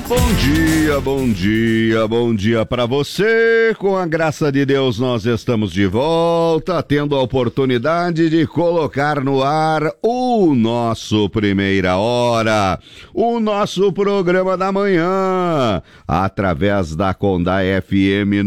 Bom dia para você. Com a graça de Deus, nós estamos de volta, tendo a oportunidade de colocar no ar o nosso Primeira Hora, o nosso programa da manhã, através da Condá FM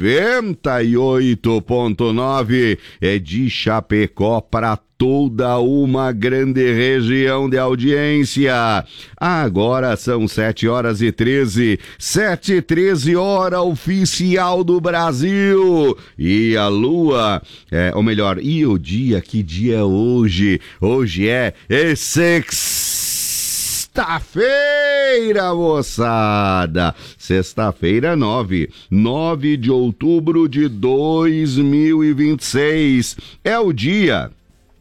98.9, de Chapecó para toda uma grande região de audiência. Agora são 7h13, 7h13, hora oficial do Brasil. E a lua, e o dia, que dia é hoje? Hoje é sexta-feira, moçada. Sexta-feira, 9 de outubro de 2026. É o dia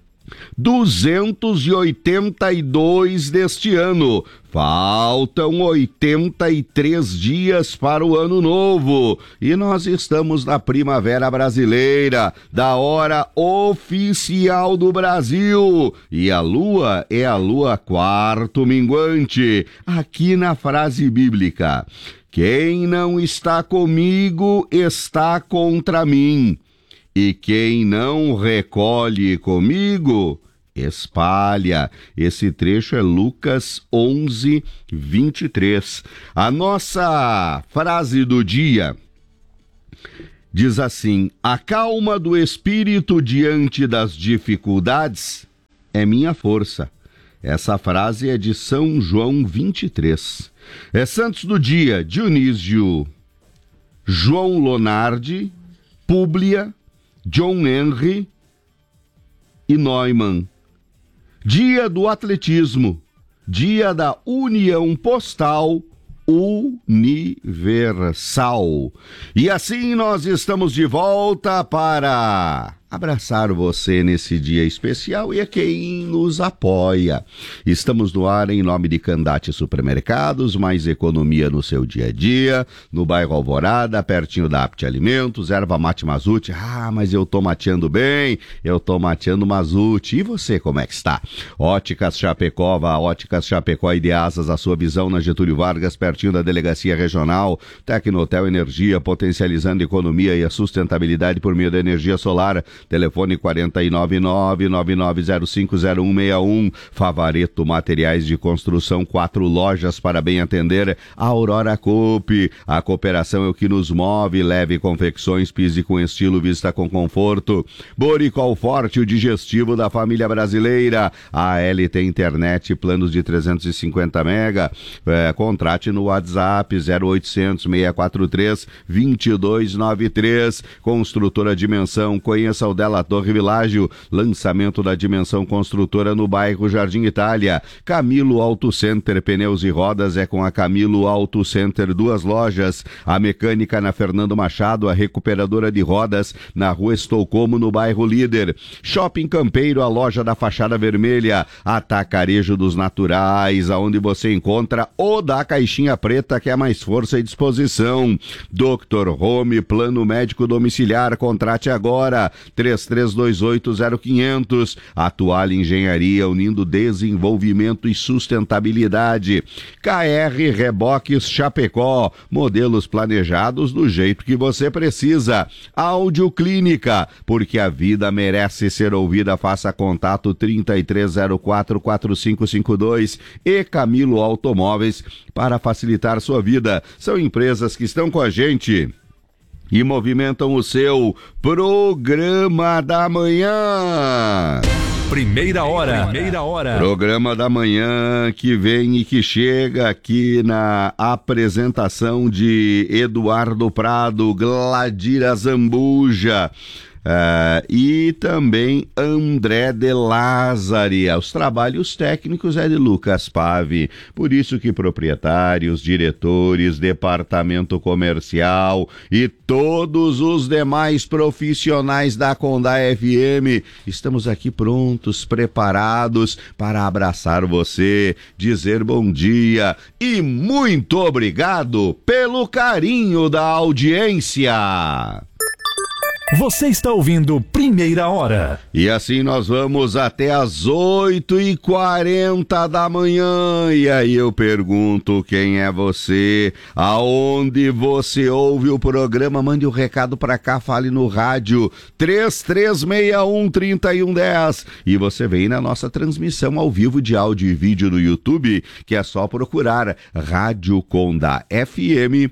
282 deste ano. Faltam 83 dias para o ano novo e nós estamos na primavera brasileira, da hora oficial do Brasil. E a lua é a lua quarto minguante, aqui na frase bíblica: quem não está comigo está contra mim. E quem não recolhe comigo, espalha. Esse trecho é Lucas 11:23. A nossa frase do dia diz assim: a calma do espírito diante das dificuldades é minha força. Essa frase é de São João 23. Santos do dia: Dionísio, João Lonardi, Públia, John Henry e Neumann. Dia do atletismo, dia da União Postal Universal. E assim nós estamos de volta para abraçar você nesse dia especial e a quem nos apoia. Estamos no ar em nome de Candate Supermercados, mais economia no seu dia a dia, no bairro Alvorada, pertinho da Apte Alimentos, erva mate Mazute. Mas eu tô mateando bem, eu tô mateando Mazute. E você, como é que está? Óticas Chapecó, Óticas Chapecó e de Asas, a sua visão na Getúlio Vargas, pertinho da Delegacia Regional. Tecnotel Energia, potencializando a economia e a sustentabilidade por meio da energia solar. Telefone 499-9905-0161. Favareto Materiais de Construção, 4 lojas para bem atender. Aurora Coop, a cooperação é o que nos move. Leve confecções, pise com estilo, vista com conforto. Boricol Forte, o digestivo da família brasileira. A LT Internet, planos de 350 mega. Contrate no WhatsApp 0800 643 2293. Construtora Dimensão, conheça o Della Torre Világio, lançamento da Dimensão Construtora no bairro Jardim Itália. Camilo Auto Center, pneus e rodas é com a Camilo Auto Center, 2 lojas. A mecânica na Fernando Machado, a recuperadora de rodas na Rua Estocolmo, no bairro Líder. Shopping Campeiro, a loja da fachada vermelha. Atacarejo dos Naturais, aonde você encontra o da caixinha preta, que é mais força e disposição. Dr. Home, plano médico domiciliar, contrate agora. 3328-0500. Atual Engenharia, unindo desenvolvimento e sustentabilidade. KR Reboques Chapecó, modelos planejados do jeito que você precisa. Áudio Clínica, porque a vida merece ser ouvida. Faça contato 3304-4552 e Camilo Automóveis para facilitar sua vida. São empresas que estão com a gente e movimentam o seu programa da manhã. Primeira hora. Programa da manhã que vem e que chega aqui na apresentação de Eduardo Prado, Gladira Zambuja. E também André de Lázari. Os trabalhos técnicos é de Lucas Pave. Por isso que proprietários, diretores, departamento comercial e todos os demais profissionais da Condá FM estamos aqui prontos, preparados para abraçar você, dizer bom dia e muito obrigado pelo carinho da audiência. Você está ouvindo Primeira Hora. E assim nós vamos até as 8h40 da manhã. E aí eu pergunto, quem é você? Aonde você ouve o programa? Mande um recado pra cá, fale no rádio 3361-3110. E você vem na nossa transmissão ao vivo de áudio e vídeo no YouTube, que é só procurar Rádio Conda FM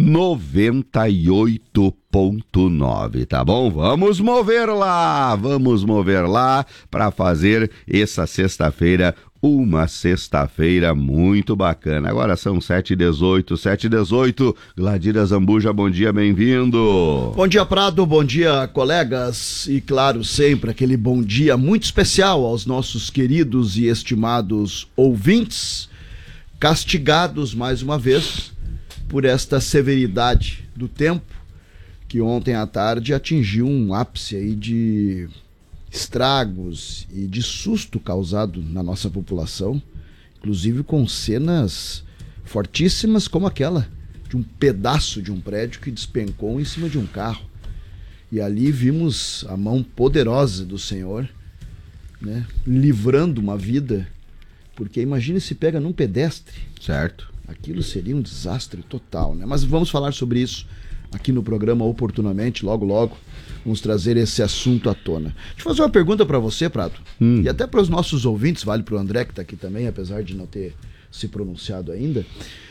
98.9, tá bom? Vamos mover lá para fazer essa sexta-feira uma sexta-feira muito bacana. Agora são 7h18. Gladira Zambuja, bom dia, bem-vindo. Bom dia, Prado, bom dia, colegas. E claro, sempre aquele bom dia muito especial aos nossos queridos e estimados ouvintes, castigados mais uma vez por esta severidade do tempo, que ontem à tarde atingiu um ápice aí de estragos e de susto causado na nossa população, inclusive com cenas fortíssimas como aquela de um pedaço de um prédio que despencou em cima de um carro. E ali vimos a mão poderosa do Senhor, né, livrando uma vida, porque imagine se pega num pedestre. Certo. Aquilo seria um desastre total, né? Mas vamos falar sobre isso aqui no programa oportunamente, logo. Vamos trazer esse assunto à tona. Deixa eu fazer uma pergunta para você, Prado. E até para os nossos ouvintes, vale para o André que está aqui também, apesar de não ter se pronunciado ainda.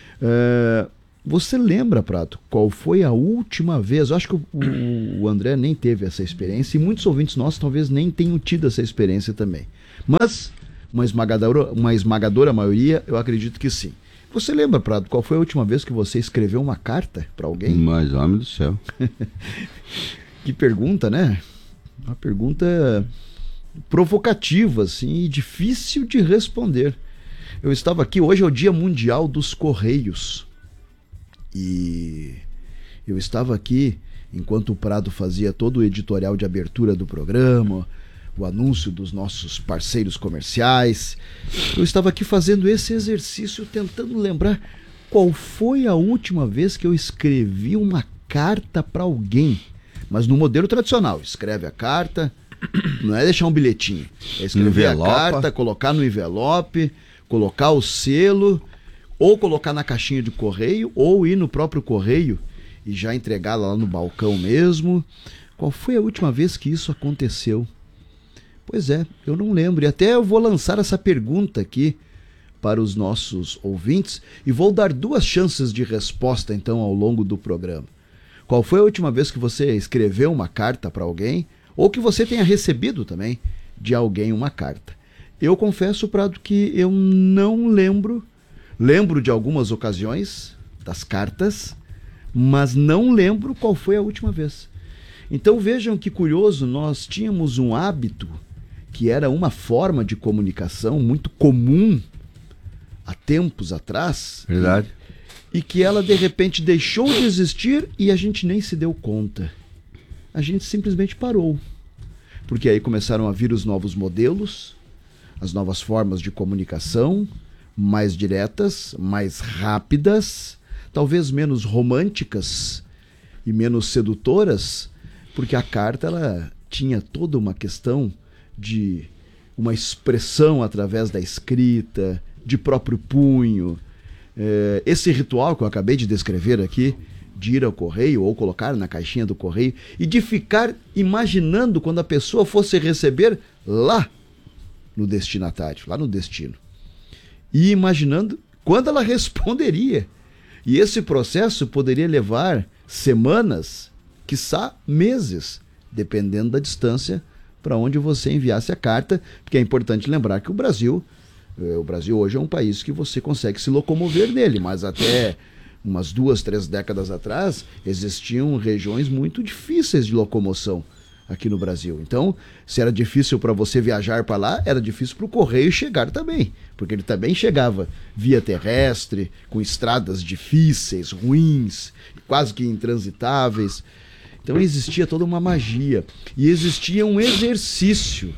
Você lembra, Prado, qual foi a última vez? Eu acho que o André nem teve essa experiência e muitos ouvintes nossos talvez nem tenham tido essa experiência também. Mas uma esmagadora maioria, eu acredito que sim. Você lembra, Prado, qual foi a última vez que você escreveu uma carta para alguém? Mas, homem do céu. Que pergunta, né? Uma pergunta provocativa, assim, e difícil de responder. Eu estava aqui, hoje é o Dia Mundial dos Correios. E eu estava aqui, enquanto o Prado fazia todo o editorial de abertura do programa, o anúncio dos nossos parceiros comerciais. Eu estava aqui fazendo esse exercício, tentando lembrar qual foi a última vez que eu escrevi uma carta para alguém. Mas no modelo tradicional, escreve a carta, não é deixar um bilhetinho, é escrever a carta, colocar no envelope, colocar o selo, ou colocar na caixinha de correio, ou ir no próprio correio e já entregá-la lá no balcão mesmo. Qual foi a última vez que isso aconteceu? Pois é, eu não lembro. E até eu vou lançar essa pergunta aqui para os nossos ouvintes e vou dar 2 chances de resposta, então, ao longo do programa. Qual foi a última vez que você escreveu uma carta para alguém ou que você tenha recebido também de alguém uma carta? Eu confesso, Prado, que eu não lembro. Lembro de algumas ocasiões das cartas, mas não lembro qual foi a última vez. Então vejam que curioso, nós tínhamos um hábito que era uma forma de comunicação muito comum há tempos atrás. Verdade. E que ela de repente deixou de existir e a gente nem se deu conta. A gente simplesmente parou. Porque aí começaram a vir os novos modelos, as novas formas de comunicação, mais diretas, mais rápidas, talvez menos românticas e menos sedutoras, porque a carta ela tinha toda uma questão de uma expressão através da escrita, de próprio punho. Esse ritual que eu acabei de descrever aqui, de ir ao correio ou colocar na caixinha do correio e de ficar imaginando quando a pessoa fosse receber lá no destinatário, lá no destino. E imaginando quando ela responderia. E esse processo poderia levar semanas, quiçá meses, dependendo da distância para onde você enviasse a carta, porque é importante lembrar que o Brasil hoje é um país que você consegue se locomover nele, mas até umas 2, 3 décadas atrás existiam regiões muito difíceis de locomoção aqui no Brasil. Então, se era difícil para você viajar para lá, era difícil para o correio chegar também, porque ele também chegava via terrestre, com estradas difíceis, ruins, quase que intransitáveis. Então existia toda uma magia e existia um exercício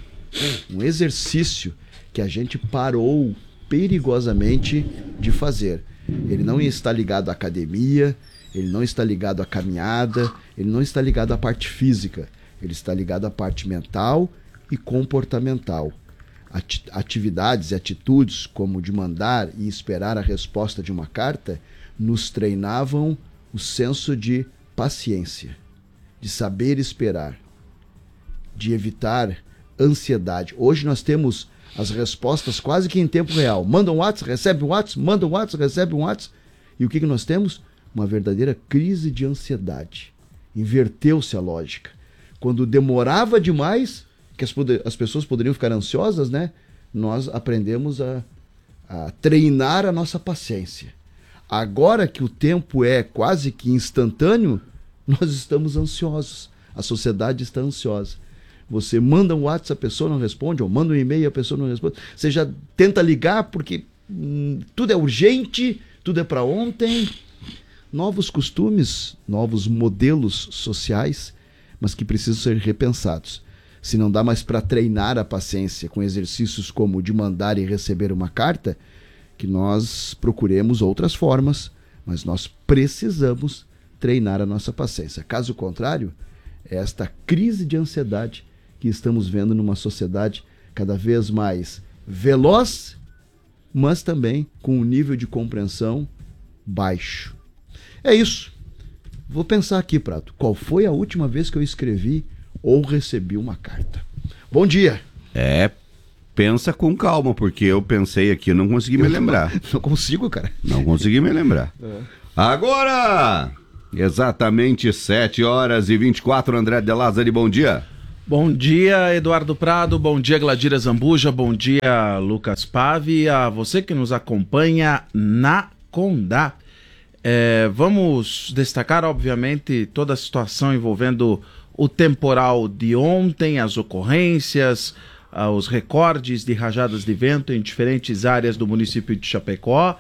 que a gente parou perigosamente de fazer. Ele não está ligado à academia, Ele não está ligado à caminhada, ele não está ligado à parte física, ele está ligado à parte mental e comportamental. Atividades e atitudes como de mandar e esperar a resposta de uma carta nos treinavam o senso de paciência, de saber esperar, de evitar ansiedade. Hoje nós temos as respostas quase que em tempo real. Manda um WhatsApp, recebe um WhatsApp, manda um WhatsApp, recebe um WhatsApp. E o que nós temos? Uma verdadeira crise de ansiedade. Inverteu-se a lógica. Quando demorava demais, que as pessoas poderiam ficar ansiosas, né? Nós aprendemos a treinar a nossa paciência. Agora que o tempo é quase que instantâneo, nós estamos ansiosos. A sociedade está ansiosa. Você manda um WhatsApp, a pessoa não responde, ou manda um e-mail, a pessoa não responde. Você já tenta ligar porque tudo é urgente, tudo é para ontem. Novos costumes, novos modelos sociais, mas que precisam ser repensados. Se não dá mais para treinar a paciência com exercícios como o de mandar e receber uma carta, que nós procuremos outras formas, mas nós precisamos treinar a nossa paciência. Caso contrário, é esta crise de ansiedade que estamos vendo numa sociedade cada vez mais veloz, mas também com um nível de compreensão baixo. É isso. Vou pensar aqui, Prato. Qual foi a última vez que eu escrevi ou recebi uma carta? Bom dia. Pensa com calma, porque eu pensei aqui e não consegui me lembrar. Não consigo, cara. Não consegui me lembrar. Agora, exatamente 7h24, André de Lázari, bom dia. Bom dia, Eduardo Prado, bom dia, Gladira Zambuja, bom dia, Lucas Pave, a você que nos acompanha na Condá. Vamos destacar, obviamente, toda a situação envolvendo o temporal de ontem, as ocorrências, os recordes de rajadas de vento em diferentes áreas do município de Chapecó,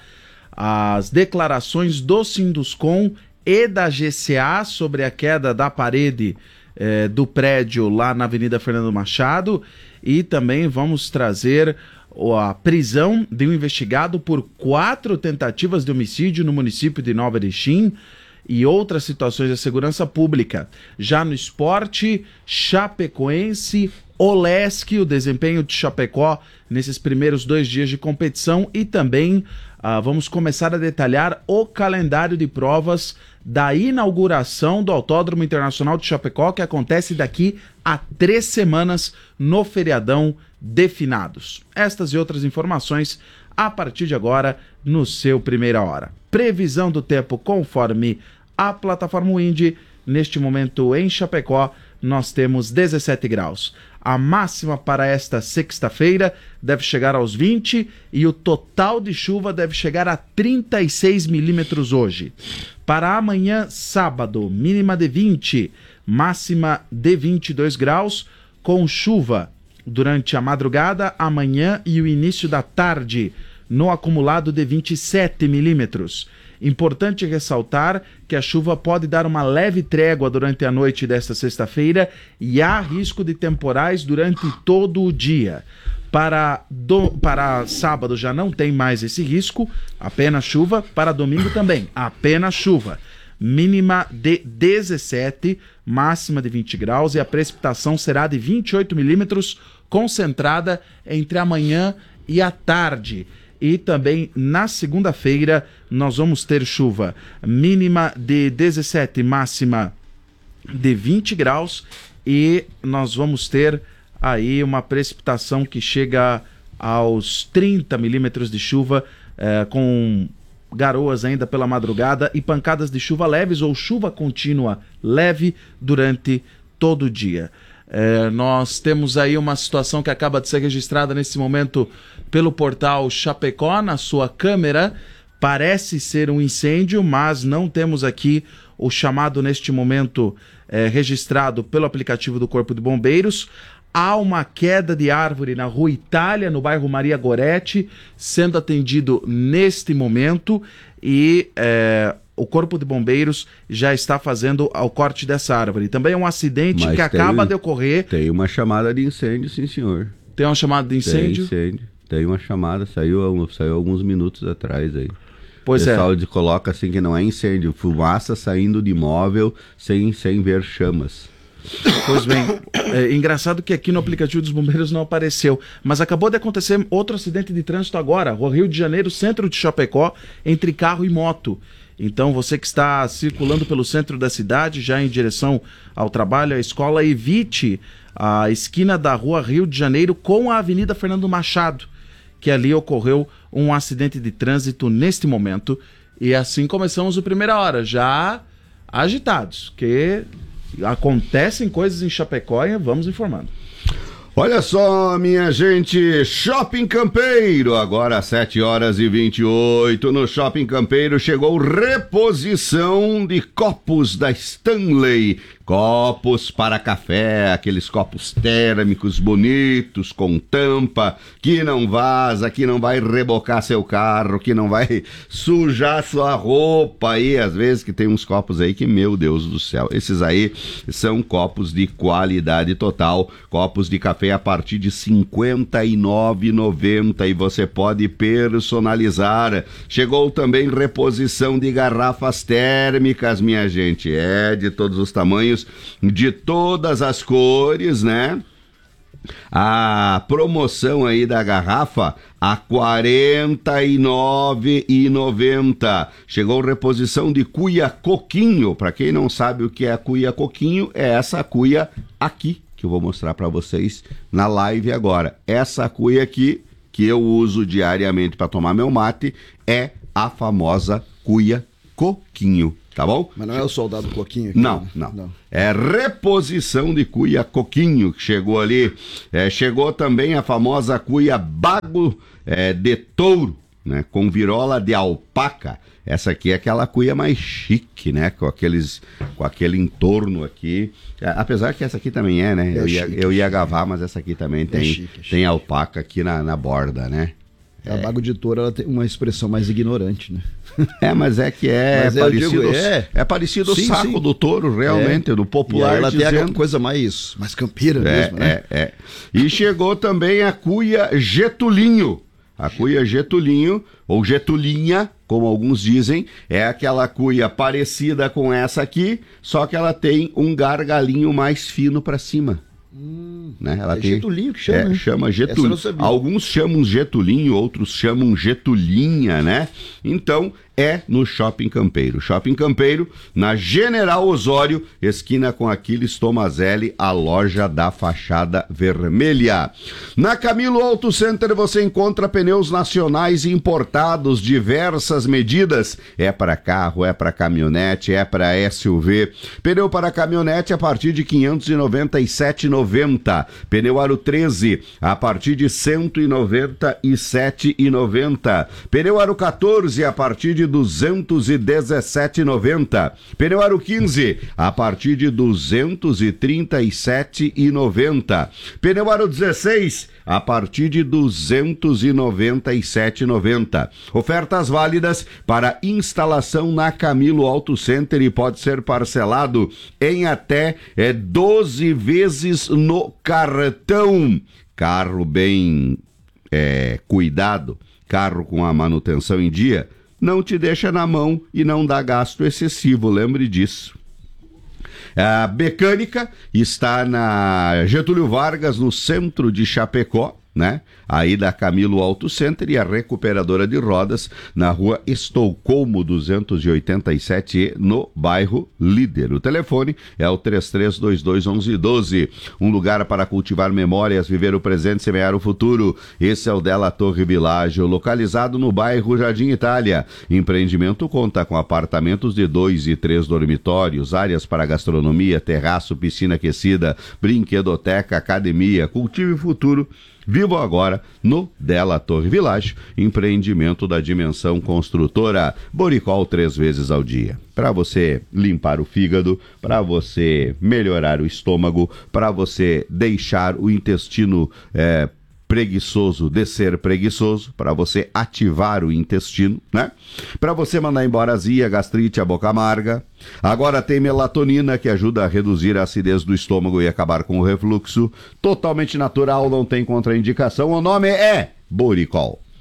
as declarações do Sinduscom e da GCA sobre a queda da parede do prédio lá na Avenida Fernando Machado, e também vamos trazer a prisão de um investigado por 4 tentativas de homicídio no município de Nova Erechim e outras situações de segurança pública. Já no esporte, Chapecoense, Olesc, o desempenho de Chapecó nesses primeiros 2 dias de competição, e também vamos começar a detalhar o calendário de provas da inauguração do Autódromo Internacional de Chapecó, que acontece daqui a 3 semanas no feriadão de Finados. Estas e outras informações a partir de agora no seu Primeira Hora. Previsão do tempo conforme a plataforma Wind. Neste momento em Chapecó nós temos 17 graus. A máxima para esta sexta-feira deve chegar aos 20 e o total de chuva deve chegar a 36 milímetros hoje. Para amanhã, sábado, mínima de 20, máxima de 22 graus, com chuva durante a madrugada, amanhã e o início da tarde, no acumulado de 27 milímetros. Importante ressaltar que a chuva pode dar uma leve trégua durante a noite desta sexta-feira e há risco de temporais durante todo o dia. Para sábado já não tem mais esse risco, apenas chuva. Para domingo também, apenas chuva. Mínima de 17, máxima de 20 graus e a precipitação será de 28 milímetros, concentrada entre a manhã e a tarde. E também na segunda-feira nós vamos ter chuva, mínima de 17, máxima de 20 graus, e nós vamos ter aí uma precipitação que chega aos 30 milímetros de chuva, com garoas ainda pela madrugada e pancadas de chuva leves ou chuva contínua leve durante todo o dia. Nós temos aí uma situação que acaba de ser registrada nesse momento pelo portal Chapecó, na sua câmera. Parece ser um incêndio, mas não temos aqui o chamado neste momento registrado pelo aplicativo do Corpo de Bombeiros. Há uma queda de árvore na Rua Itália, no bairro Maria Goretti, sendo atendido neste momento, e o Corpo de Bombeiros já está fazendo o corte dessa árvore. Também é um acidente que acaba de ocorrer. Tem uma chamada de incêndio, sim, senhor. Tem uma chamada de incêndio? Tem uma chamada, saiu alguns minutos atrás aí. Pois é. O pessoal coloca assim que não é incêndio, fumaça saindo de imóvel sem ver chamas. Pois bem, é engraçado que aqui no aplicativo dos bombeiros não apareceu, mas acabou de acontecer outro acidente de trânsito agora, Rua Rio de Janeiro, centro de Chapecó, entre carro e moto. Então você que está circulando pelo centro da cidade, já em direção ao trabalho, à escola, evite a esquina da Rua Rio de Janeiro com a Avenida Fernando Machado, que ali ocorreu um acidente de trânsito neste momento. E assim começamos o Primeira Hora, já agitados, que acontecem coisas em Chapecó e vamos informando. Olha só, minha gente, Shopping Campeiro, agora às 7h28, no Shopping Campeiro chegou reposição de copos da Stanley. Copos para café, aqueles copos térmicos bonitos, com tampa, que não vaza, que não vai rebocar seu carro, que não vai sujar sua roupa aí, às vezes que tem uns copos aí que, meu Deus do céu, esses aí são copos de qualidade total, copos de café a partir de R$ 59,90 e você pode personalizar. Chegou também reposição de garrafas térmicas, minha gente, de todos os tamanhos, de todas as cores, né? A promoção aí da garrafa a R$ 49,90. Chegou reposição de cuia coquinho. Para quem não sabe o que é a cuia coquinho, é essa cuia aqui que eu vou mostrar para vocês na live agora. Essa cuia aqui que eu uso diariamente para tomar meu mate é a famosa cuia coquinho. Tá bom? Mas não é o soldado Coquinho aqui? Não. É reposição de cuia coquinho que chegou ali. Chegou também a famosa cuia bago de touro, né? Com virola de alpaca. Essa aqui é aquela cuia mais chique, né? Com aquele entorno aqui. Apesar que essa aqui também né? Eu ia gavar, mas essa aqui também tem alpaca aqui na borda, né? A bago de touro, ela tem uma expressão mais ignorante, né? Mas é parecido, é parecido sim, o saco sim. do touro, realmente, do popular. E ela dizendo... tem aquela coisa mais campira mesmo, né? E chegou também a cuia Getulinho. A cuia Getulinho, ou Getulinha, como alguns dizem, é aquela cuia parecida com essa aqui, só que ela tem um gargalinho mais fino para cima. Né? Ela tem Getulinho que chama, né? Chama Getulinho. Alguns chamam Getulinho, outros chamam Getulinha, né? Então é no Shopping Campeiro. Shopping Campeiro, na General Osório, esquina com Aquiles Tomazelli, a loja da fachada vermelha. Na Camilo Auto Center você encontra pneus nacionais importados, diversas medidas. É para carro, é para caminhonete, é para SUV. Pneu para caminhonete a partir de R$ 597,90. Pneu Aro 13 a partir de R$ 197,90. Pneu Aro 14 a partir de R$ 217,90. Pneu Aro 15 a partir de R$ 237,90. Pneu Aro 16 a partir de R$ 297,90. Ofertas válidas para instalação na Camilo Auto Center e pode ser parcelado em até 12 vezes no cartão. Carro bem cuidado, carro com a manutenção em dia, não te deixa na mão e não dá gasto excessivo, lembre disso. A mecânica está na Getúlio Vargas, no centro de Chapecó, né? Aí da Camilo Auto Center, e a recuperadora de rodas na rua Estocolmo 287, no bairro Líder. O telefone é o 33221112. Um lugar para cultivar memórias, viver o presente, semear o futuro. Esse é o Della Torre Világio, localizado no bairro Jardim Itália. Empreendimento conta com apartamentos de 2 e 3 dormitórios, áreas para gastronomia, terraço, piscina aquecida, brinquedoteca, academia. Cultive o futuro. Viva agora no Della Torre Világio, empreendimento da Dimensão Construtora. Boricol 3 vezes ao dia. Para você limpar o fígado, para você melhorar o estômago, para você deixar o intestino preguiçoso de ser preguiçoso, para você ativar o intestino, né? Para você mandar embora a azia, gastrite, a boca amarga. Agora tem melatonina, que ajuda a reduzir a acidez do estômago e acabar com o refluxo. Totalmente natural, não tem contraindicação. O nome é Boricol.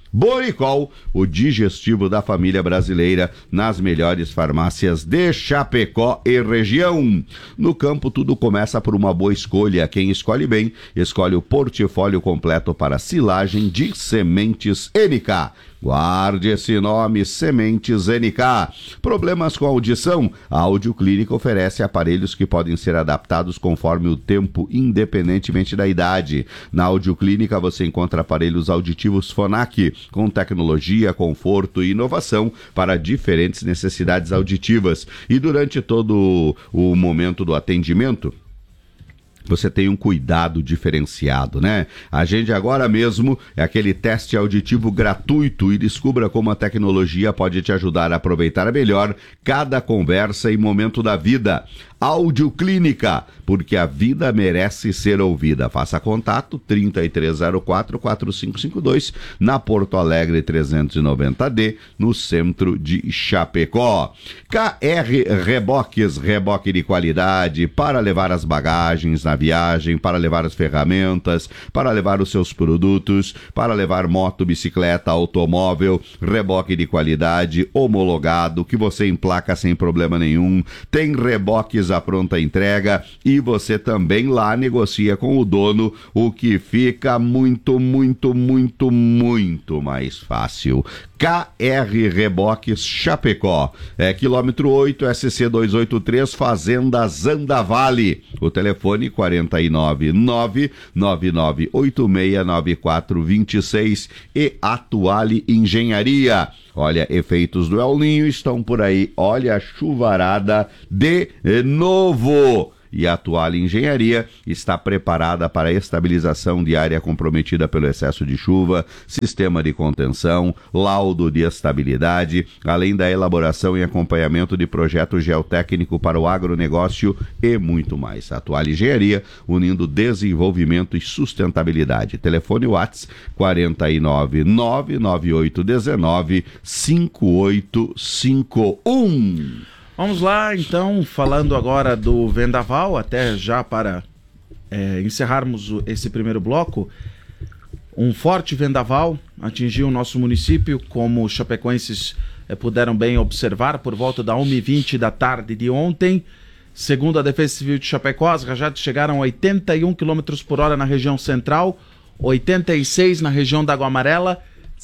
Boricol, o digestivo da família brasileira, nas melhores farmácias de Chapecó e região. No campo, tudo começa por uma boa escolha. Quem escolhe bem, escolhe o portfólio completo para silagem de sementes NK. Guarde esse nome, Sementes NK. Problemas com a audição? A Audioclínica oferece aparelhos que podem ser adaptados conforme o tempo, independentemente da idade. Na Audioclínica você encontra aparelhos auditivos Phonak, com tecnologia, conforto e inovação para diferentes necessidades auditivas. E durante todo o momento do atendimento, você tem um cuidado diferenciado, né? Agende agora mesmo aquele teste auditivo gratuito e descubra como a tecnologia pode te ajudar a aproveitar melhor cada conversa e momento da vida. Audioclínica, porque a vida merece ser ouvida. Faça contato 3304-4552 na Porto Alegre 390D, no centro de Chapecó. KR Reboques, reboque de qualidade para levar as bagagens na viagem, para levar as ferramentas, para levar os seus produtos, para levar moto, bicicleta, automóvel. Reboque de qualidade, homologado, que você emplaca sem problema nenhum. Tem reboques à pronta entrega e você também lá negocia com o dono, o que fica muito mais fácil. KR Reboques Chapecó, quilômetro 8, SC 283, Fazenda Zandavale. O telefone 499-9986-9426 e Atuale Engenharia. Olha, efeitos do El Ninho estão por aí. Olha a chuvarada de novo. E a Atuale Engenharia está preparada para a estabilização de área comprometida pelo excesso de chuva, sistema de contenção, laudo de estabilidade, além da elaboração e acompanhamento de projeto geotécnico para o agronegócio e muito mais. A Atuale Engenharia, unindo desenvolvimento e sustentabilidade. Telefone WhatsApp 499-9819-5851. Vamos lá, então, falando agora do vendaval, até já para encerrarmos esse primeiro bloco. Um forte vendaval atingiu o nosso município, como os chapecoenses puderam bem observar, por volta da 1h20 da tarde de ontem. Segundo a Defesa Civil de Chapecó, as rajadas chegaram a 81 km por hora na região central, 86 na região da Água Amarela,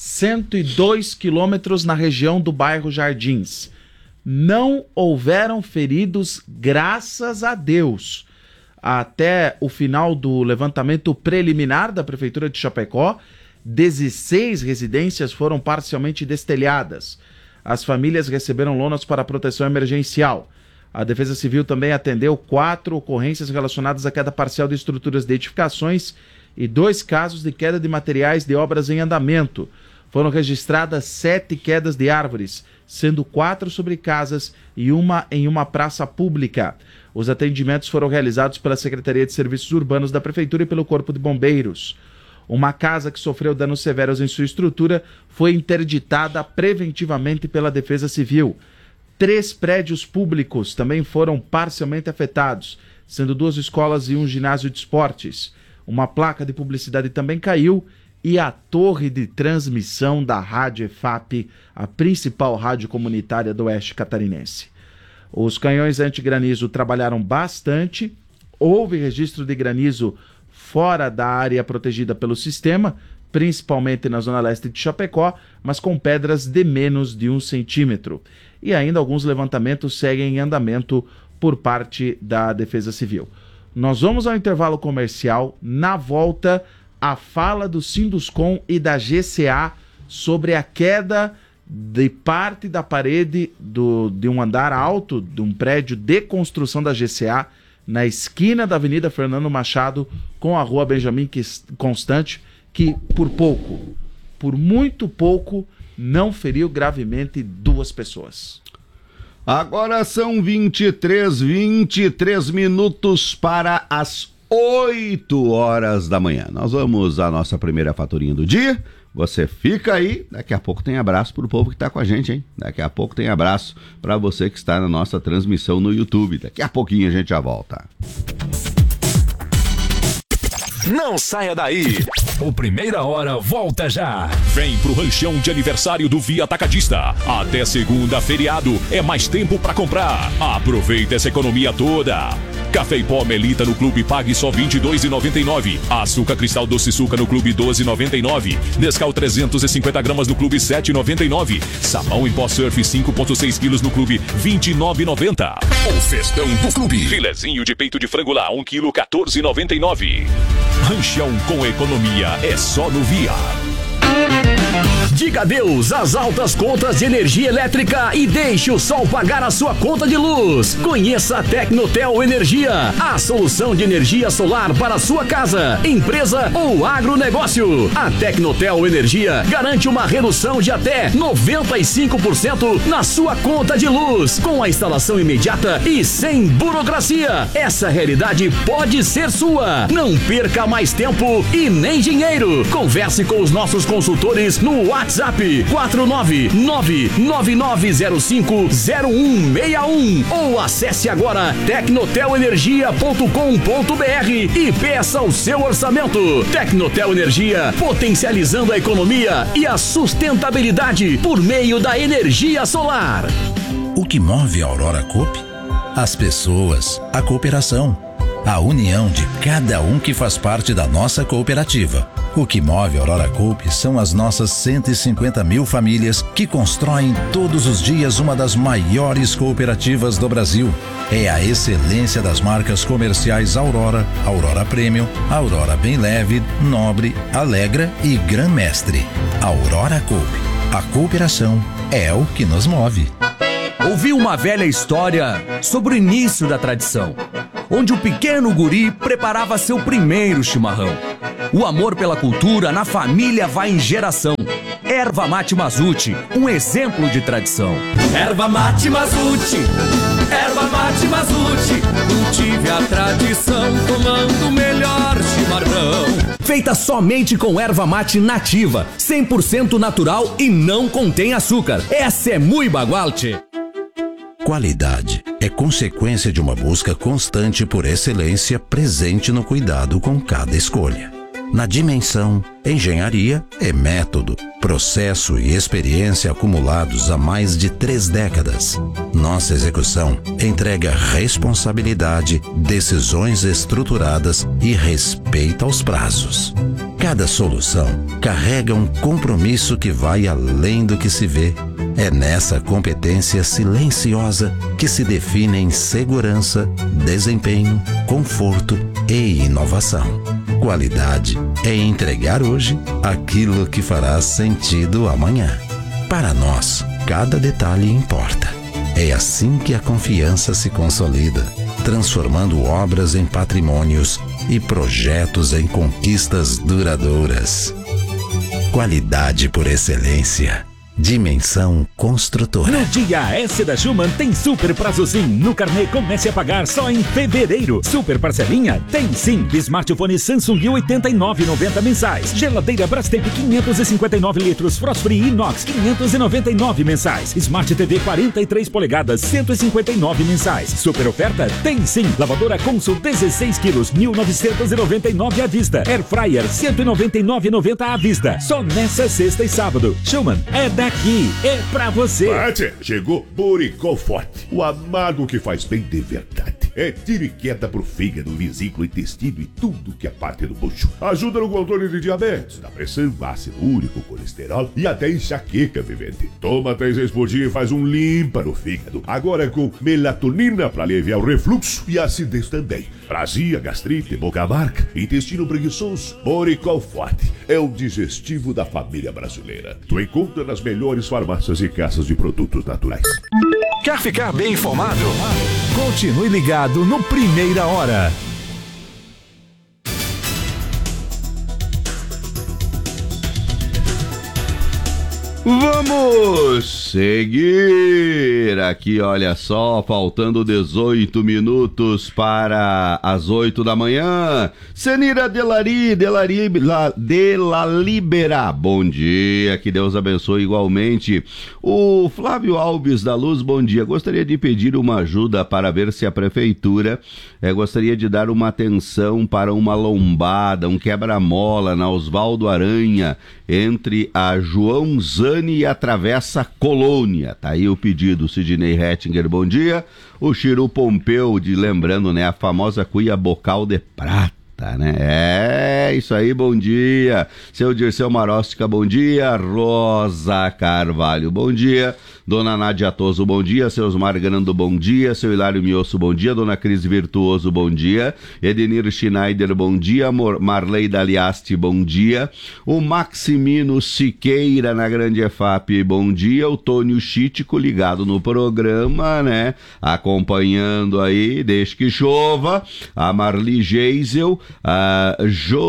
102 km na região do bairro Jardins. Não houveram feridos, graças a Deus. Até o final do levantamento preliminar da Prefeitura de Chapecó, 16 residências foram parcialmente destelhadas. As famílias receberam lonas para proteção emergencial. A Defesa Civil também atendeu 4 ocorrências relacionadas à queda parcial de estruturas de edificações e 2 casos de queda de materiais de obras em andamento. Foram registradas 7 quedas de árvores, sendo 4 sobre casas e 1 em uma praça pública. Os atendimentos foram realizados pela Secretaria de Serviços Urbanos da Prefeitura e pelo Corpo de Bombeiros. Uma casa que sofreu danos severos em sua estrutura foi interditada preventivamente pela Defesa Civil. 3 prédios públicos também foram parcialmente afetados, sendo 2 escolas e um ginásio de esportes. Uma placa de publicidade também caiu e a torre de transmissão da Rádio EFAP, a principal rádio comunitária do Oeste Catarinense. Os canhões antigranizo trabalharam bastante, houve registro de granizo fora da área protegida pelo sistema, principalmente na zona leste de Chapecó, mas com pedras de menos de 1 centímetro. E ainda alguns levantamentos seguem em andamento por parte da Defesa Civil. Nós vamos ao intervalo comercial. Na volta, a fala do Sinduscom e da GCA sobre a queda de parte da parede de um andar alto de um prédio de construção da GCA na esquina da Avenida Fernando Machado com a Rua Benjamin Constante, que por muito pouco, não feriu gravemente 2 pessoas. Agora são 23 minutos para as 8 horas da manhã. Nós vamos à nossa primeira faturinha do dia. Você fica aí, daqui a pouco tem abraço pro povo que tá com a gente, hein? Daqui a pouco tem abraço para você que está na nossa transmissão no YouTube. Daqui a pouquinho a gente já volta. Não saia daí. O Primeira Hora volta já. Vem pro ranchão de aniversário do Via Atacadista. Até segunda, feriado, é mais tempo pra comprar. Aproveita essa economia toda. Café em pó Melita no Clube pague só R$ 22,99. Açúcar Cristal Doce Suca no Clube R$ 12,99. Nescau 350 gramas no Clube R$ 7,99. Sabão em pó Surf 5,6 quilos no Clube R$ 29,90. O festão do Clube. Filezinho de peito de frango lá 1 quilo R$ 14,99. Ranchão com economia é só no Via. Diga adeus às altas contas de energia elétrica e deixe o sol pagar a sua conta de luz. Conheça a Tecnotel Energia, a solução de energia solar para a sua casa, empresa ou agronegócio. A Tecnotel Energia garante uma redução de até 95% na sua conta de luz, com a instalação imediata e sem burocracia. Essa realidade pode ser sua. Não perca mais tempo e nem dinheiro. Converse com os nossos consultores no WhatsApp 49999050161 ou acesse agora tecnotelenergia.com.br e peça o seu orçamento. Tecnotel Energia, potencializando a economia e a sustentabilidade por meio da energia solar. O que move a Aurora Coop? As pessoas, a cooperação, a união de cada um que faz parte da nossa cooperativa. O que move a Aurora Coop são as nossas 150 mil famílias que constroem todos os dias uma das maiores cooperativas do Brasil. É a excelência das marcas comerciais Aurora, Aurora Premium, Aurora Bem Leve, Nobre, Alegra e Gran Mestre. Aurora Coop. A cooperação é o que nos move. Ouvi uma velha história sobre o início da tradição, onde o pequeno guri preparava seu primeiro chimarrão. O amor pela cultura na família vai em geração. Erva Mate Mazuti, um exemplo de tradição. Erva Mate Mazuti, Erva Mate Mazuti, cultive a tradição tomando o melhor chimarrão. Feita somente com erva mate nativa, 100% natural e não contém açúcar. Essa é muito bagualte. Qualidade é consequência de uma busca constante por excelência presente no cuidado com cada escolha. Na Dimensão, engenharia é método, processo e experiência acumulados há mais de 3 décadas. Nossa execução entrega responsabilidade, decisões estruturadas e respeito aos prazos. Cada solução carrega um compromisso que vai além do que se vê. É nessa competência silenciosa que se definem segurança, desempenho, conforto e inovação. Qualidade é entregar hoje aquilo que fará sentido amanhã. Para nós, cada detalhe importa. É assim que a confiança se consolida, transformando obras em patrimônios e projetos em conquistas duradouras. Qualidade por excelência. Dimensão Construtora. No dia S da Schumann tem super prazo sim. No carnê comece a pagar só em fevereiro. Super parcelinha? Tem sim. Smartphone Samsung 89,90 mensais. Geladeira Brastemp 559 litros Frost Free Inox 599 mensais. Smart TV 43 polegadas 159 mensais. Super oferta? Tem sim. Lavadora Consul 16 quilos 1.999 à vista. Air Fryer 199,90 à vista. Só nessa sexta e sábado. Schumann é daqui, é pra você. Bate, chegou Boricol Forte, o amargo que faz bem de verdade. É tiro e queda pro fígado, vesícula, intestino e tudo que é parte do bucho. Ajuda no controle de diabetes, da pressão, ácido úrico, colesterol e até enxaqueca, vivente. Toma 3 vezes por dia e faz um limpa no fígado. Agora com melatonina pra aliviar o refluxo e a acidez também. Azia, gastrite, boca amarga, intestino preguiçoso. Boricol Forte é o digestivo da família brasileira. Tu encontra nas melhores farmácias e casas de produtos naturais. Quer ficar bem informado? Continue ligado no Primeira Hora. Vamos seguir aqui, olha só, faltando 18 minutos para as 8 da manhã. Senira de la Libera, bom dia, que Deus abençoe igualmente. O Flávio Alves da Luz, bom dia, gostaria de pedir uma ajuda para ver se a prefeitura gostaria de dar uma atenção para uma lombada, um quebra-mola na Osvaldo Aranha, entre a João Zani e a Travessa Colônia. Tá aí o pedido, Sidney Hettinger, bom dia. O Chiru Pompeu, lembrando, né, a famosa cuia bocal de prata. Né? É, isso aí, bom dia. Seu Dirceu Maróstica, bom dia. Rosa Carvalho, bom dia. Dona Nádia Toso, bom dia. Seu Osmar Grando, bom dia. Seu Hilário Miosso, bom dia. Dona Cris Virtuoso, bom dia. Edenir Schneider, bom dia. Marley Daliasti, bom dia. O Maximino Siqueira, na Grande EFAP, bom dia. O Tônio Chítico, ligado no programa, né? Acompanhando aí, desde que chova. A Marli Geisel, a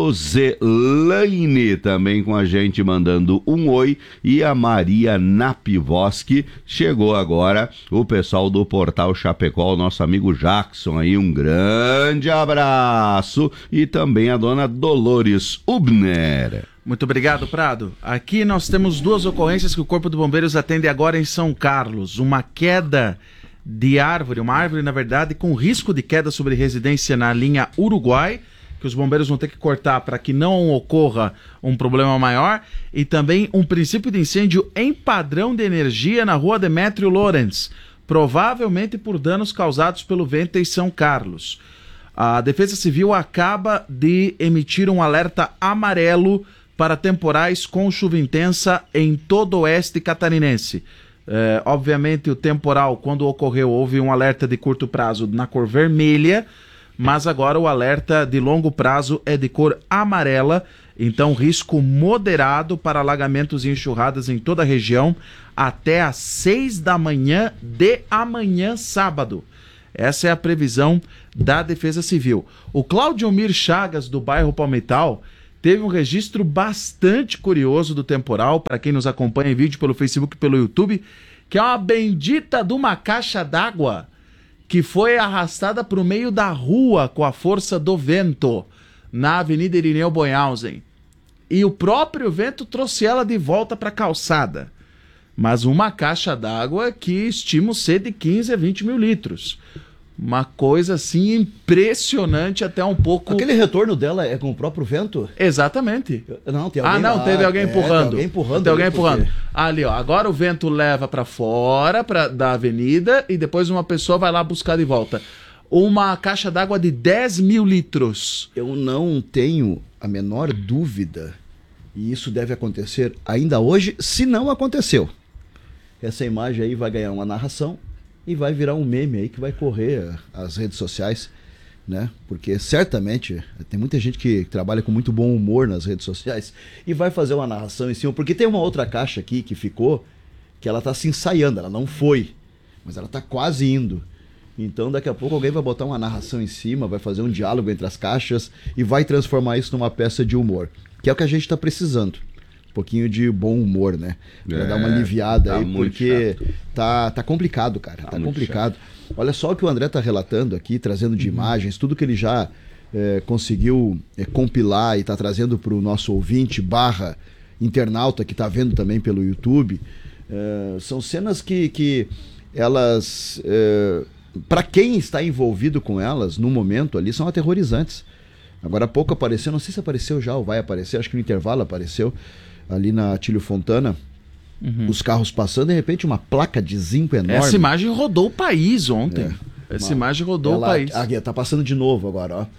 Joselaine também com a gente, mandando um oi. E a Maria Napivoski. Chegou agora o pessoal do Portal Chapecó, o nosso amigo Jackson aí, um grande abraço, e também a dona Dolores Ubner. Muito obrigado, Prado. Aqui nós temos duas ocorrências que o Corpo de Bombeiros atende agora em São Carlos. Uma queda de árvore, uma árvore, na verdade, com risco de queda sobre residência na linha Uruguai, que os bombeiros vão ter que cortar para que não ocorra um problema maior, e também um princípio de incêndio em padrão de energia na rua Demétrio Lorenz, provavelmente por danos causados pelo vento em São Carlos. A Defesa Civil acaba de emitir um alerta amarelo para temporais com chuva intensa em todo o oeste catarinense. Obviamente o temporal, quando ocorreu, houve um alerta de curto prazo na cor vermelha, mas agora o alerta de longo prazo é de cor amarela, então risco moderado para alagamentos e enxurradas em toda a região até às 6 da manhã de amanhã, sábado. Essa é a previsão da Defesa Civil. O Claudio Mir Chagas, do bairro Palmital, teve um registro bastante curioso do temporal, para quem nos acompanha em vídeo pelo Facebook e pelo YouTube, que é uma bendita de uma caixa d'água que foi arrastada para o meio da rua com a força do vento, na Avenida Irineu Bonhausen. E o próprio vento trouxe ela de volta para a calçada. Mas uma caixa d'água que estimo ser de 15 a 20 mil litros. Uma coisa assim impressionante, até um pouco... Aquele retorno dela é com o próprio vento? Exatamente. Não, tem alguém teve alguém empurrando. Tem alguém empurrando. Ali, ó. Agora o vento leva para fora da avenida e depois uma pessoa vai lá buscar de volta. Uma caixa d'água de 10 mil litros. Eu não tenho a menor dúvida, e isso deve acontecer ainda hoje, se não aconteceu. Essa imagem aí vai ganhar uma narração e vai virar um meme aí que vai correr as redes sociais, né? Porque certamente tem muita gente que trabalha com muito bom humor nas redes sociais e vai fazer uma narração em cima, porque tem uma outra caixa aqui que ficou, que ela tá se ensaiando, ela não foi, mas ela tá quase indo. Então daqui a pouco alguém vai botar uma narração em cima, vai fazer um diálogo entre as caixas e vai transformar isso numa peça de humor, que é o que a gente tá precisando. Um pouquinho de bom humor, né? Pra dar uma aliviada aí, porque tá complicado, cara. Tá complicado. Chato. Olha só o que o André tá relatando aqui, trazendo de imagens, tudo que ele já conseguiu compilar e tá trazendo pro nosso ouvinte / internauta que tá vendo também pelo YouTube. São cenas que elas, para quem está envolvido com elas no momento ali, são aterrorizantes. Agora há pouco apareceu, não sei se apareceu já ou vai aparecer, acho que no intervalo apareceu, ali na Atílio Fontana, os carros passando, de repente uma placa de zinco enorme. Essa imagem rodou o país ontem. Essa imagem rodou o país. Tá passando de novo agora, ó.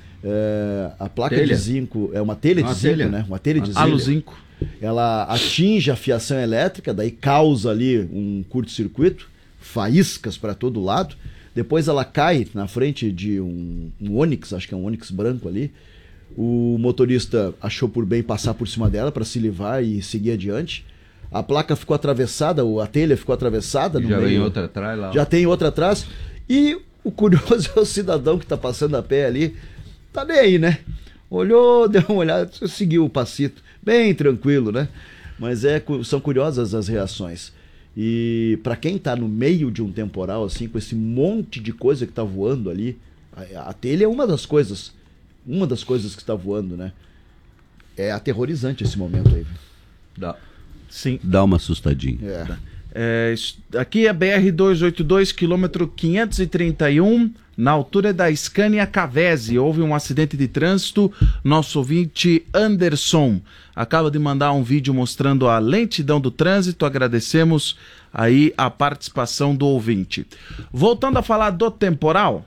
A placa de zinco, é uma telha de zinco, né? Uma telha de zinco. Aluzinco. Ela atinge a fiação elétrica, daí causa ali um curto-circuito, faíscas para todo lado. Depois ela cai na frente de um Onix, acho que é um Onix branco ali. O motorista achou por bem passar por cima dela para se livrar e seguir adiante. A placa ficou atravessada, a telha ficou atravessada. Já vem outra atrás lá. Já tem outra atrás. E o curioso é o cidadão que está passando a pé ali. Tá nem aí, né? Olhou, deu uma olhada, seguiu o passito. Bem tranquilo, né? Mas são curiosas as reações. E para quem está no meio de um temporal, assim, com esse monte de coisa que está voando ali, a telha é uma das coisas que está voando, né? É aterrorizante esse momento aí. Sim. Dá uma assustadinha. Aqui é BR-282, quilômetro 531, na altura da Scania Cavese. Houve um acidente de trânsito. Nosso ouvinte Anderson acaba de mandar um vídeo mostrando a lentidão do trânsito. Agradecemos aí a participação do ouvinte. Voltando a falar do temporal,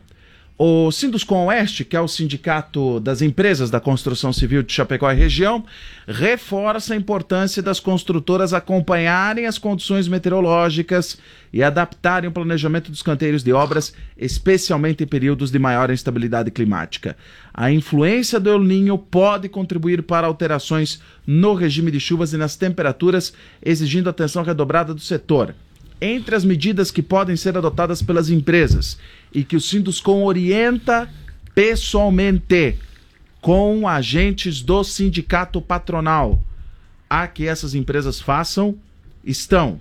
o Sinduscom Oeste, que é o sindicato das empresas da construção civil de Chapecó e região, reforça a importância das construtoras acompanharem as condições meteorológicas e adaptarem o planejamento dos canteiros de obras, especialmente em períodos de maior instabilidade climática. A influência do El Niño pode contribuir para alterações no regime de chuvas e nas temperaturas, exigindo atenção redobrada do setor. Entre as medidas que podem ser adotadas pelas empresas e que o Sinduscom orienta pessoalmente com agentes do sindicato patronal a que essas empresas façam, estão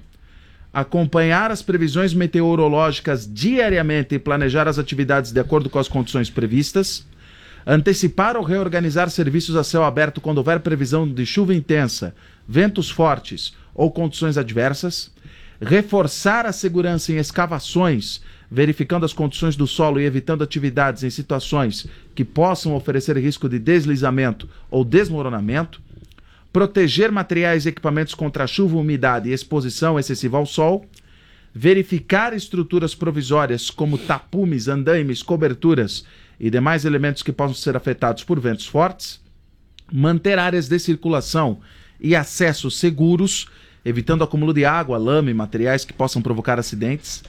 acompanhar as previsões meteorológicas diariamente e planejar as atividades de acordo com as condições previstas, antecipar ou reorganizar serviços a céu aberto quando houver previsão de chuva intensa, ventos fortes ou condições adversas, reforçar a segurança em escavações, verificando as condições do solo e evitando atividades em situações que possam oferecer risco de deslizamento ou desmoronamento, proteger materiais e equipamentos contra chuva, umidade e exposição excessiva ao sol, verificar estruturas provisórias como tapumes, andaimes, coberturas e demais elementos que possam ser afetados por ventos fortes, manter áreas de circulação e acesso seguros, evitando acúmulo de água, lama e materiais que possam provocar acidentes,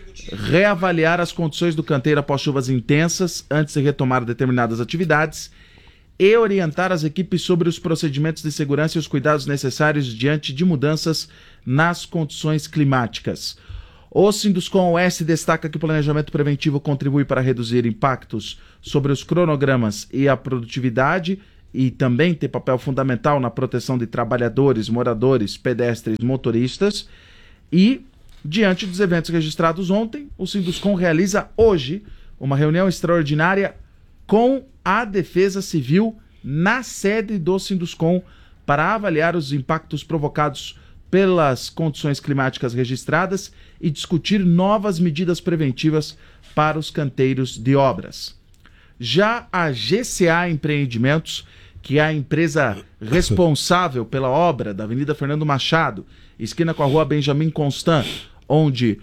reavaliar as condições do canteiro após chuvas intensas antes de retomar determinadas atividades e orientar as equipes sobre os procedimentos de segurança e os cuidados necessários diante de mudanças nas condições climáticas. O Sinduscom Oeste destaca que o planejamento preventivo contribui para reduzir impactos sobre os cronogramas e a produtividade e também tem papel fundamental na proteção de trabalhadores, moradores, pedestres, motoristas. E, diante dos eventos registrados ontem, o Sinduscom realiza hoje uma reunião extraordinária com a Defesa Civil na sede do Sinduscom para avaliar os impactos provocados pelas condições climáticas registradas e discutir novas medidas preventivas para os canteiros de obras. Já a GCA Empreendimentos, que é a empresa responsável pela obra da Avenida Fernando Machado, esquina com a Rua Benjamin Constant, onde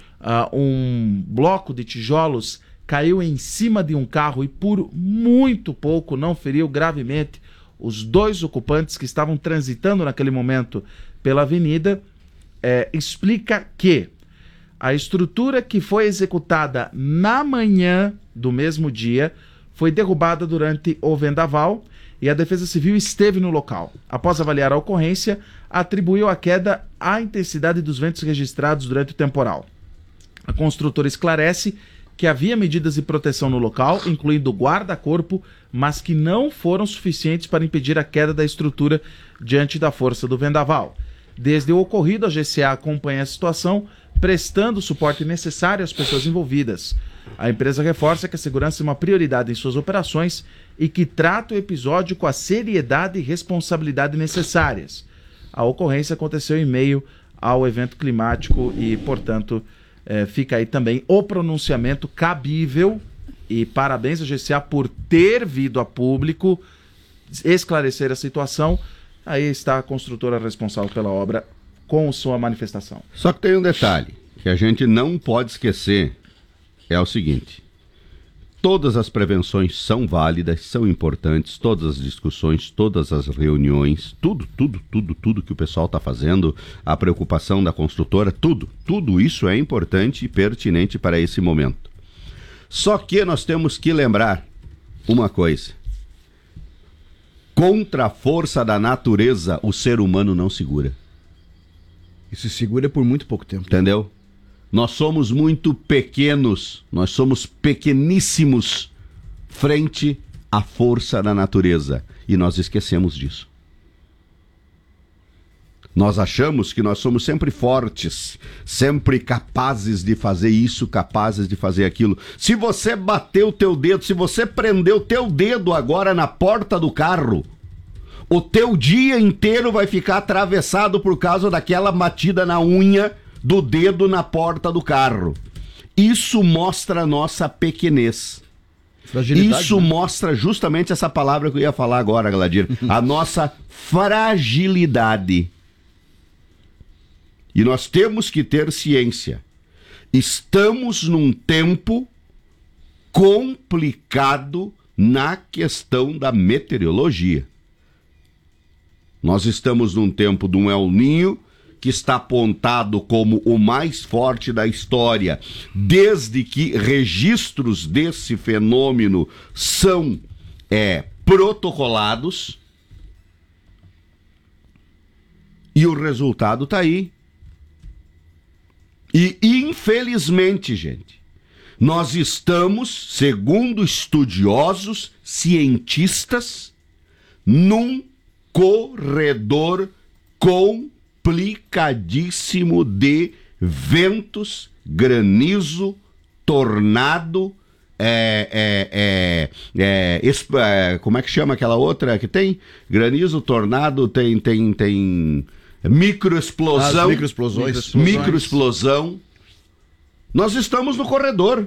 um bloco de tijolos caiu em cima de um carro e por muito pouco não feriu gravemente os dois ocupantes que estavam transitando naquele momento pela avenida, explica que a estrutura que foi executada na manhã do mesmo dia foi derrubada durante o vendaval e a Defesa Civil esteve no local. Após avaliar a ocorrência, atribuiu a queda à intensidade dos ventos registrados durante o temporal. A construtora esclarece que havia medidas de proteção no local, incluindo guarda-corpo, mas que não foram suficientes para impedir a queda da estrutura diante da força do vendaval. Desde o ocorrido, a GCA acompanha a situação, prestando o suporte necessário às pessoas envolvidas. A empresa reforça que a segurança é uma prioridade em suas operações e que trata o episódio com a seriedade e responsabilidade necessárias. A ocorrência aconteceu em meio ao evento climático e, portanto, fica aí também o pronunciamento cabível e parabéns à GCA por ter vindo a público esclarecer a situação. Aí está a construtora responsável pela obra com sua manifestação. Só que tem um detalhe que a gente não pode esquecer, é o seguinte: todas as prevenções são válidas, são importantes, todas as discussões, todas as reuniões, tudo que o pessoal está fazendo, a preocupação da construtora, tudo isso é importante e pertinente para esse momento. Só que nós temos que lembrar uma coisa: contra a força da natureza, o ser humano não segura. E se segura por muito pouco tempo. Entendeu? Nós somos muito pequenos, nós somos pequeníssimos frente à força da natureza. E nós esquecemos disso. Nós achamos que nós somos sempre fortes, sempre capazes de fazer isso, capazes de fazer aquilo. Se você bater o teu dedo, se você prender o teu dedo agora na porta do carro, o teu dia inteiro vai ficar atravessado por causa daquela batida na unha do dedo na porta do carro. Isso mostra a nossa pequenez. Isso, né? Mostra justamente essa palavra que eu ia falar agora, Gladir. A nossa fragilidade. E nós temos que ter ciência. Estamos num tempo complicado na questão da meteorologia. Nós estamos num tempo de um El Niño que está apontado como o mais forte da história, desde que registros desse fenômeno são protocolados. E o resultado está aí. E, infelizmente, gente, nós estamos, segundo estudiosos, cientistas, num corredor complicadíssimo de ventos, granizo, tornado, como é que chama aquela outra que tem? Granizo, tornado, tem microexplosão. Microexplosão. Nós estamos no corredor.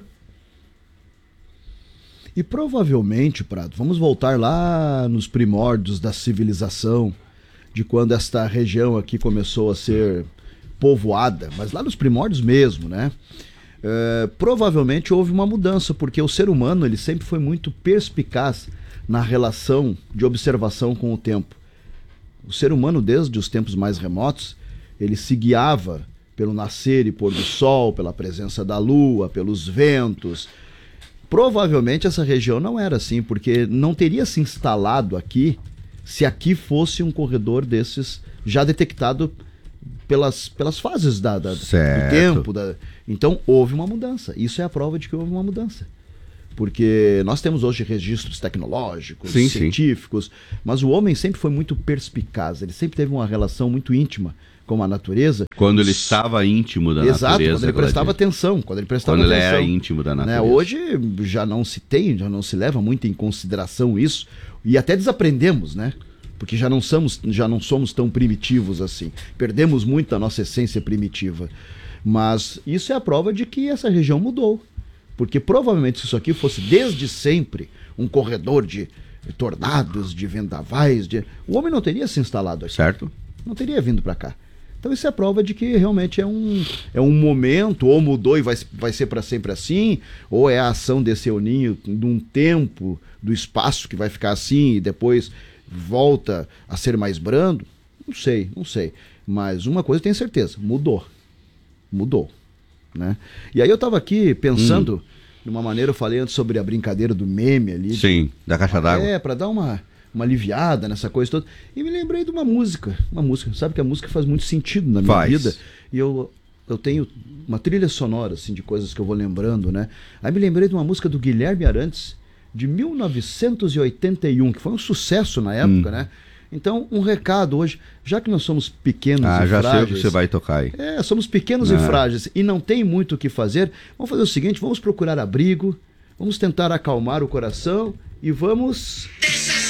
E provavelmente, Prado, vamos voltar lá nos primórdios da civilização, de quando esta região aqui começou a ser povoada, mas lá nos primórdios mesmo, né? Provavelmente houve uma mudança, porque o ser humano ele sempre foi muito perspicaz na relação de observação com o tempo. O ser humano, desde os tempos mais remotos, ele se guiava pelo nascer e pôr do sol, pela presença da lua, pelos ventos. Provavelmente essa região não era assim, porque não teria se instalado aqui se aqui fosse um corredor desses já detectado pelas fases do tempo. Então houve uma mudança. Isso é a prova de que houve uma mudança. Porque nós temos hoje registros tecnológicos, científicos, mas o homem sempre foi muito perspicaz, ele sempre teve uma relação muito íntima com a natureza. Quando ele estava íntimo da natureza. Exato, quando ele prestava atenção. Quando ele era íntimo da natureza. Né? Hoje já não se leva muito em consideração isso, e até desaprendemos, né? Porque já não somos tão primitivos assim. Perdemos muito da nossa essência primitiva. Mas isso é a prova de que essa região mudou. Porque provavelmente se isso aqui fosse desde sempre um corredor de tornados, de vendavais, o homem não teria se instalado aqui. Certo. Não teria vindo para cá. Então isso é a prova de que realmente é um momento, ou mudou e vai ser para sempre assim, ou é a ação desse El Niño de um tempo, do espaço que vai ficar assim e depois volta a ser mais brando. Não sei. Mas uma coisa eu tenho certeza, mudou. Né? E aí eu estava aqui pensando de uma maneira, eu falei antes sobre a brincadeira do meme ali. Sim, da caixa d'água. Para dar uma aliviada nessa coisa toda. E me lembrei de uma música. Sabe que a música faz muito sentido na minha vida. E eu tenho uma trilha sonora assim, de coisas que eu vou lembrando, né? Aí me lembrei de uma música do Guilherme Arantes, de 1981, que foi um sucesso na época, né? Então, um recado hoje, já que nós somos pequenos e frágeis... já sei o que você vai tocar aí. Somos pequenos e frágeis e não tem muito o que fazer. Vamos fazer o seguinte, vamos procurar abrigo, vamos tentar acalmar o coração e vamos...